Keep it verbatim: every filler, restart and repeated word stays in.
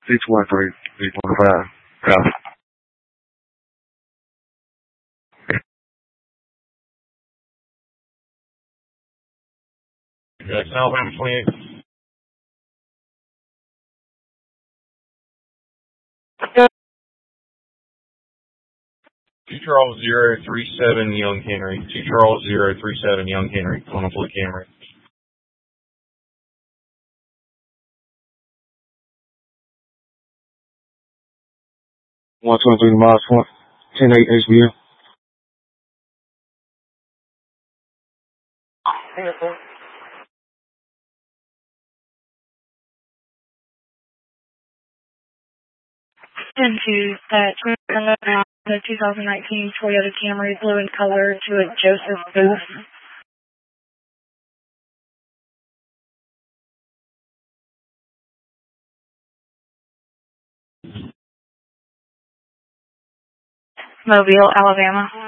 six one three, six one five. Copy. Jackson, Alabama twenty-eight. Two Charles zero three seven Young Henry. Two Charles zero three seven Young Henry. On a fleet Camry. one twenty-three miles point. ten eight H B M. Into that the two thousand nineteen Toyota Camry, blue in color, to a Joseph Booth. Mobile, Alabama.